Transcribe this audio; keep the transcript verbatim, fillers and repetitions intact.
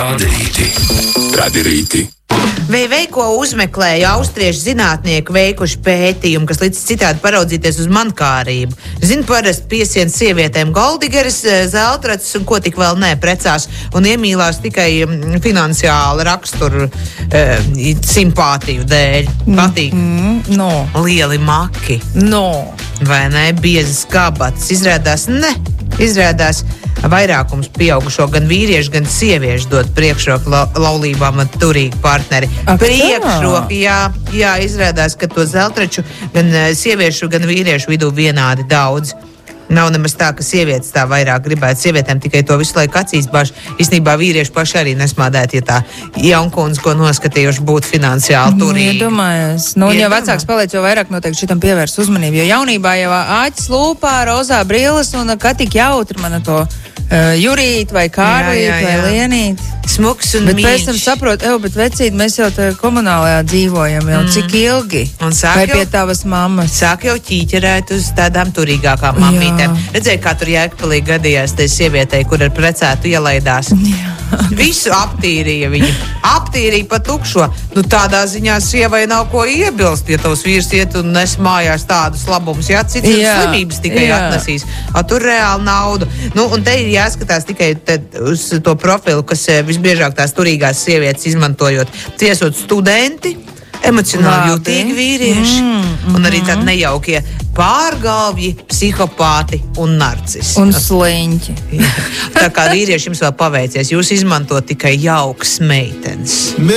Tādi rīti. Tādi rīti. V V, ko uzmeklēja austriešu zinātnieki veikuši pētījumu, kas līdz citādi paraudzīties uz mankārību. Zinu, parasti piesien sievietēm goldigeris, zeltracis un ko tik vēl nē, precās un iemīlās tikai finansiāli raksturu e, simpātiju dēļ. Patīk. Mm, no. Lieli maki. No. Vai ne? Biezas kabatas. Izrādās, ne. Izrādās, vairākums pieaugušo gan vīriešu, gan sieviešu dod priekšroku la laulībām ar turīgu partneri. Ak, priekšroku, jā, jā, izrādās, ka to zeltraču gan sieviešu, gan vīriešu vidū vienādi daudz. Nav nemaz tā, ka sievietes tā vairāk gribētu. Sievietēm tikai to visu laiku acīs bāž. Īstenībā vīrieši paši arī nesmādētu, ja tā jaunkundze, ko noskatījuši, būtu finansiāli turīgi. Nu, iedomājies. Nu, un jau vecāks paliec, jo vairāk noteikti šitam pievērs uzmanību. Jo jaunībā jau āķis lūpā, rozā brilles un kā tik jautri mana to uh, Jurīt vai Kārlīt Jā, jā, jā. vai Lienīt. Smuks un Bet mīļš. pēc tam saprot, ev, bet vecīt, mēs jau te komunālajā dzīvojam jau mm. cik ilgi. Un sāk vai jau- pie tavas mammas. Sāk jau ķīķerēt uz tādām turīgākām mammītēm. Redzēju, kā tur Jēkabpilī gadījās tai sievietei, kur ar precētu ielaidās. Jā. Visu aptīrīja viņa. Aptīrīja pa tukšo. Nu, tādā ziņā sievai nav ko iebilst, ja tavs vīrs iet un nes mājās tādus labumus. Jā, cits Jā. slimības tikai Jā. atnesīs. A, tur reāli naudu. Nu, un te ir jāskatās tikai te, uz to profilu, kas eh, visbiežāk tās turīgās sievietes izmantojot. Tiesot studenti, emocionāli Labi. jūtīgi vīrieši mm, un arī tādi nejaukie pārgalvji, psihopāti un narcisi. Un sliņķi. Tā kā vīrieši jums vēl paveicies, jūs izmantot tikai jaukas meitenes.